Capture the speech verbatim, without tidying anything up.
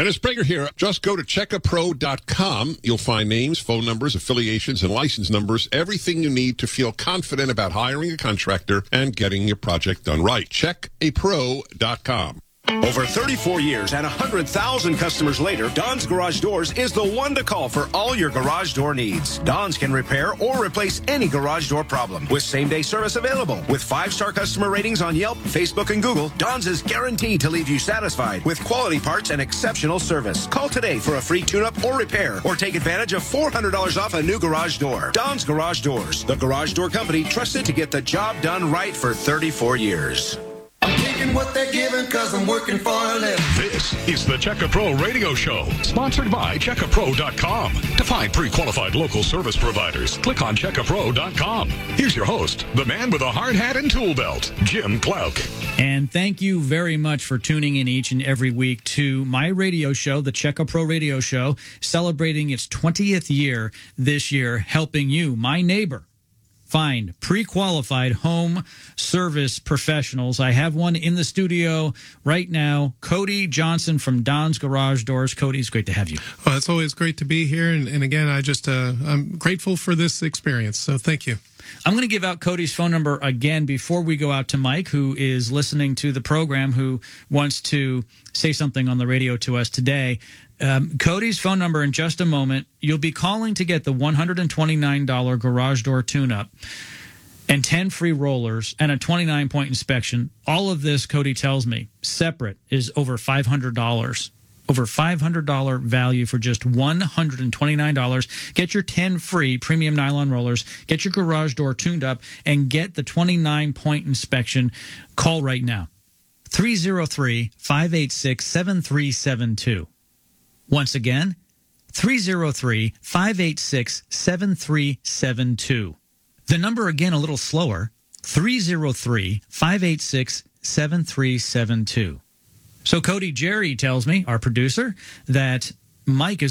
Dennis Prager here. Just go to check a pro dot com. You'll find names, phone numbers, affiliations, and license numbers, everything you need to feel confident about hiring a contractor and getting your project done right. check a pro dot com. Over thirty-four years and one hundred thousand customers later, Don's Garage Doors is the one to call for all your garage door needs. Don's can repair or replace any garage door problem with same-day service available. With five-star customer ratings on Yelp, Facebook, and Google, Don's is guaranteed to leave you satisfied with quality parts and exceptional service. Call today for a free tune-up or repair, or take advantage of four hundred dollars off a new garage door. Don's Garage Doors, the garage door company trusted to get the job done right for thirty-four years. I'm taking what they're giving because I'm working for a living. This is the Check a Pro Radio Show, sponsored by check a pro dot com. To find pre-qualified local service providers, click on check a pro dot com. Here's your host, the man with a hard hat and tool belt, Jim Clark. And thank you very much for tuning in each and every week to my radio show, the Check a Pro Radio Show, celebrating its twentieth year this year, helping you, my neighbor, find pre-qualified home service professionals. I have one in the studio right now, Cody Johnson from Don's Garage Doors. Cody, it's great to have you. Well, it's always great to be here. And, and again, I just, uh, I'm grateful for this experience. So thank you. I'm going to give out Cody's phone number again before we go out to Mike, who is listening to the program, who wants to say something on the radio to us today. Um, Cody's phone number in just a moment. You'll be calling to get the one hundred twenty-nine dollars garage door tune-up and ten free rollers and a twenty-nine point inspection. All of this, Cody tells me, separate, is over five hundred dollars. Over five hundred dollars value for just one hundred twenty-nine dollars. Get your ten free premium nylon rollers, get your garage door tuned up, and get the twenty-nine point inspection. Call right now. three oh three, five eight six, seven three seven two. Once again, three oh three, five eight six, seven three seven two. The number again a little slower, three oh three, five eight six, seven three seven two. So Cody, Jerry tells me, our producer, that Mike is